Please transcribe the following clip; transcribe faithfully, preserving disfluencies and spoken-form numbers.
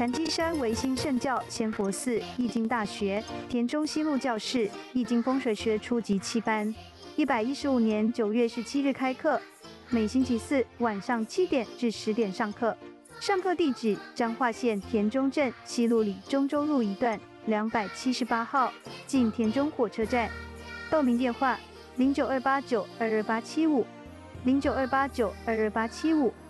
禅机山维新圣教仙佛寺易经大学田中西路教室易经风水学初级七班，一百一十五年九月十七日开课，每星期四晚上七点至十点上课。上课地址：彰化县田中镇西路里中州路一段两百七十八号，近田中火车站。报名电话：零九二八九二二八七五，零九二八九二二八七五。